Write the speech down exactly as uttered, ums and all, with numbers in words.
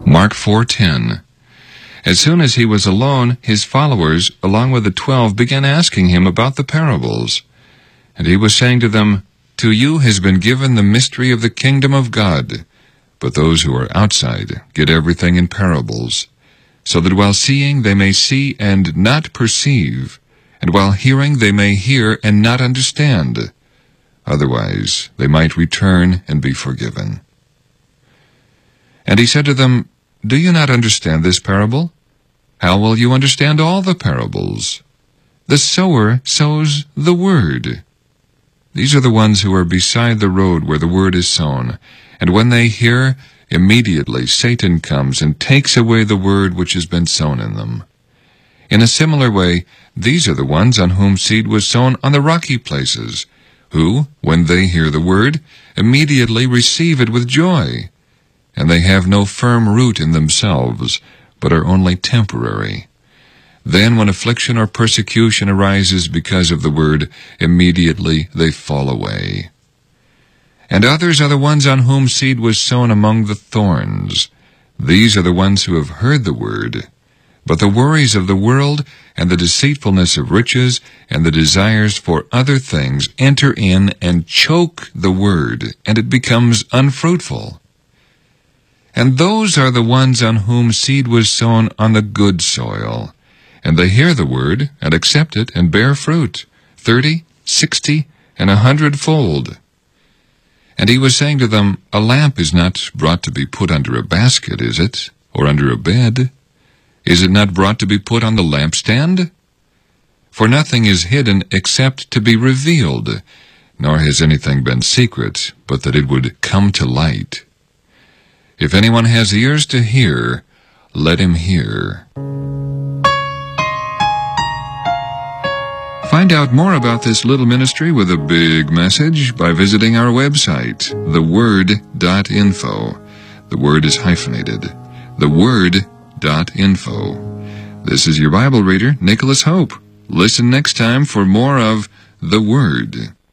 Mark four ten. As soon as he was alone, his followers, along with the twelve, began asking him about the parables. And he was saying to them, "To you has been given the mystery of the kingdom of God, but those who are outside get everything in parables, so that while seeing they may see and not perceive, and while hearing they may hear and not understand. Otherwise they might return and be forgiven." And he said to them, "Do you not understand this parable? How will you understand all the parables? The sower sows the word. These are the ones who are beside the road where the word is sown, and when they hear, immediately Satan comes and takes away the word which has been sown in them. In a similar way, these are the ones on whom seed was sown on the rocky places, who, when they hear the word, immediately receive it with joy. And they have no firm root in themselves, but are only temporary. Then when affliction or persecution arises because of the word, immediately they fall away. And others are the ones on whom seed was sown among the thorns. These are the ones who have heard the word, but the worries of the world and the deceitfulness of riches and the desires for other things enter in and choke the word, and it becomes unfruitful. And those are the ones on whom seed was sown on the good soil, and they hear the word and accept it and bear fruit, thirty, sixty, and a hundredfold. And he was saying to them, A lamp is not brought to be put under a basket, is it, or under a bed? Is it not brought to be put on the lampstand? For nothing is hidden except to be revealed, nor has anything been secret, but that it would come to light. If anyone has ears to hear, let him hear." Find out more about this little ministry with a big message by visiting our website, the word dot info. The word is hyphenated. the word dot info. This is your Bible reader, Nicholas Hope. Listen next time for more of The Word.